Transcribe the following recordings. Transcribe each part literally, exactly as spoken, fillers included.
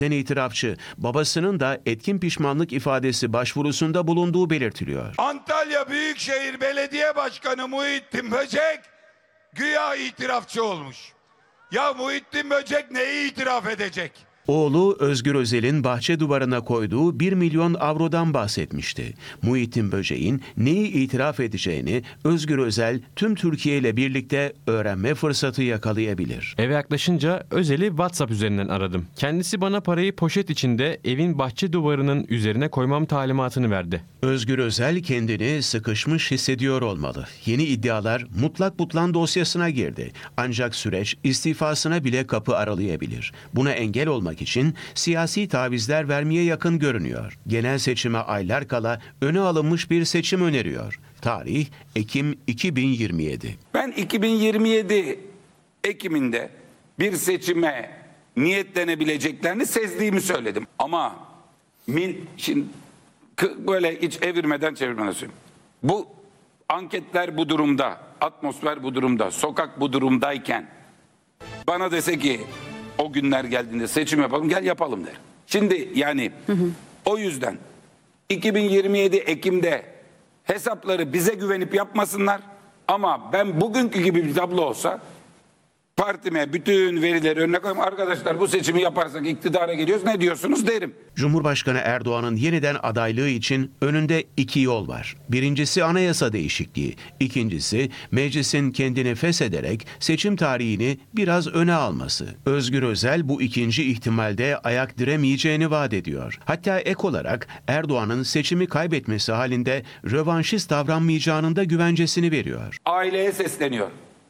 İtirafçı, babasının da etkin pişmanlık ifadesi başvurusunda bulunduğu belirtiliyor. Antalya Büyükşehir Belediye Başkanı Muhittin Böcek güya itirafçı olmuş. Ya Muhittin Böcek neyi itiraf edecek? Oğlu Özgür Özel'in bahçe duvarına koyduğu bir milyon avrodan bahsetmişti. Muhittin Böcek'in neyi itiraf edeceğini Özgür Özel tüm Türkiye ile birlikte öğrenme fırsatı yakalayabilir. Eve yaklaşınca Özel'i WhatsApp üzerinden aradım. Kendisi bana parayı poşet içinde evin bahçe duvarının üzerine koymam talimatını verdi. Özgür Özel kendini sıkışmış hissediyor olmalı. Yeni iddialar mutlak butlan dosyasına girdi. Ancak süreç istifasına bile kapı aralayabilir. Buna engel olmak için siyasi tavizler vermeye yakın görünüyor. Genel seçime aylar kala öne alınmış bir seçim öneriyor. Tarih Ekim iki bin yirmi yedi. Ben iki bin yirmi yedi Ekim'inde bir seçime niyetlenebileceklerini sezdiğimi söyledim. Ama mil, şimdi böyle hiç evirmeden çevirmeden söyleyeyim. Bu anketler bu durumda, atmosfer bu durumda, sokak bu durumdayken bana dese ki o günler geldiğinde seçim yapalım, gel yapalım der. Şimdi yani hı hı. O yüzden iki bin yirmi yedi Ekim'de hesapları bize güvenip yapmasınlar ama ben bugünkü gibi bir tablo olsa partime bütün verileri önüne koyayım. Arkadaşlar bu seçimi yaparsak iktidara geliyoruz, ne diyorsunuz derim. Cumhurbaşkanı Erdoğan'ın yeniden adaylığı için önünde iki yol var. Birincisi anayasa değişikliği. İkincisi meclisin kendini feshederek seçim tarihini biraz öne alması. Özgür Özel bu ikinci ihtimalde ayak diremeyeceğini vaat ediyor. Hatta ek olarak Erdoğan'ın seçimi kaybetmesi halinde rövanşist davranmayacağının da güvencesini veriyor. Aileye sesleniyor.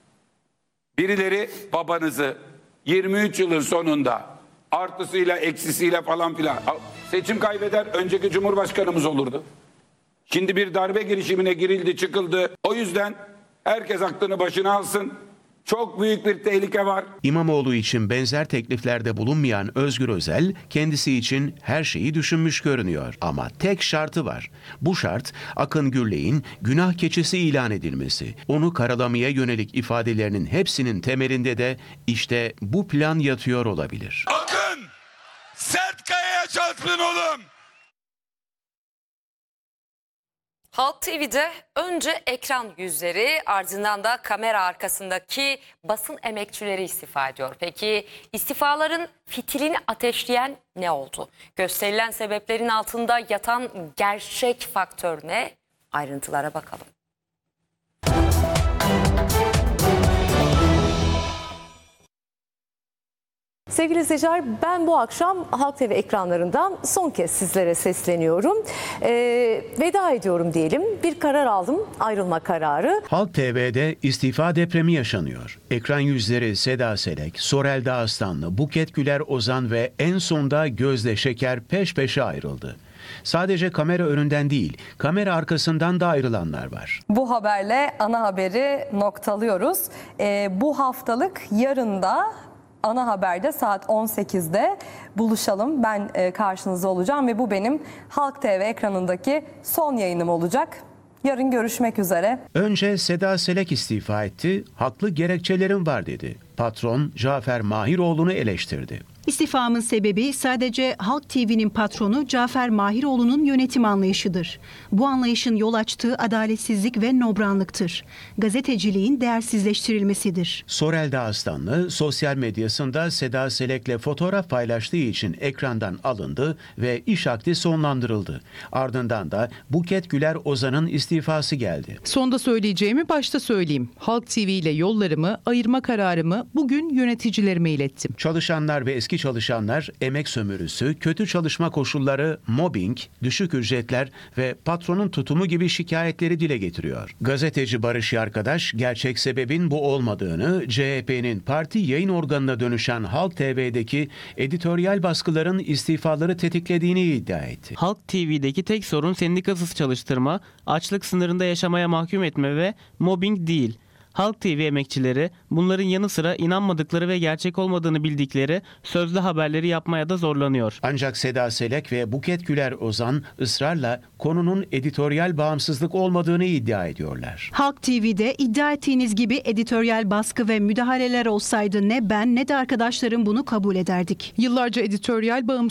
Birileri babanızı yirmi üç yılın sonunda artısıyla eksisiyle falan filan seçim kaybeder, önceki cumhurbaşkanımız olurdu. Şimdi bir darbe girişimine girildi, çıkıldı. O yüzden herkes aklını başına alsın. Çok büyük bir tehlike var. İmamoğlu için benzer tekliflerde bulunmayan Özgür Özel kendisi için her şeyi düşünmüş görünüyor. Ama tek şartı var. Bu şart Akın Gürley'in günah keçisi ilan edilmesi. Onu karalamaya yönelik ifadelerinin hepsinin temelinde de işte bu plan yatıyor olabilir. Akın sert kayaya çarpın oğlum. Halk T V'de önce ekran yüzleri, ardından da kamera arkasındaki basın emekçileri istifa ediyor. Peki istifaların fitilini ateşleyen ne oldu? Gösterilen sebeplerin altında yatan gerçek faktör ne? Ayrıntılara bakalım. Sevgili izleyiciler, ben bu akşam Halk T V ekranlarından son kez sizlere sesleniyorum. Ee, veda ediyorum diyelim. Bir karar aldım, ayrılma kararı. Halk T V'de istifa depremi yaşanıyor. Ekran yüzleri Seda Selek, Sorel Dağıstanlı, Buket Güler Ozan ve en sonda Gözde Şeker peş peşe ayrıldı. Sadece kamera önünden değil, kamera arkasından da ayrılanlar var. Bu haberle ana haberi noktalıyoruz. Ee, bu haftalık yarın da ana haberde saat on sekizde buluşalım. Ben e, karşınızda olacağım ve bu benim Halk T V ekranındaki son yayınım olacak. Yarın görüşmek üzere. Önce Seda Selek istifa etti, haklı gerekçelerim var dedi. Patron Cafer Mahiroğlu'nu eleştirdi. İstifamın sebebi sadece Halk T V'nin patronu Cafer Mahiroğlu'nun yönetim anlayışıdır. Bu anlayışın yol açtığı adaletsizlik ve nobranlıktır. Gazeteciliğin değersizleştirilmesidir. Sorel Dağıstanlı sosyal medyasında Seda Selek'le fotoğraf paylaştığı için ekrandan alındı ve iş akdi sonlandırıldı. Ardından da Buket Güler Ozan'ın istifası geldi. Sonda söyleyeceğimi başta söyleyeyim. Halk T V ile yollarımı, ayırma kararımı bugün yöneticilerime ilettim. Çalışanlar ve eski çalışanlar emek sömürüsü, kötü çalışma koşulları, mobbing, düşük ücretler ve patronun tutumu gibi şikayetleri dile getiriyor. Gazeteci Barış Yarkadaş gerçek sebebin bu olmadığını, C H P'nin parti yayın organına dönüşen Halk T V'deki editoryal baskıların istifaları tetiklediğini iddia etti. Halk T V'deki tek sorun sendikasız çalıştırma, açlık sınırında yaşamaya mahkum etme ve mobbing değil. Halk T V emekçileri bunların yanı sıra inanmadıkları ve gerçek olmadığını bildikleri sözlü haberleri yapmaya da zorlanıyor. Ancak Seda Selek ve Buket Güler Ozan ısrarla konunun editoryal bağımsızlık olmadığını iddia ediyorlar. Halk T V'de iddia ettiğiniz gibi editoryal baskı ve müdahaleler olsaydı ne ben ne de arkadaşlarım bunu kabul ederdik. Yıllarca editoryal bağımsızlık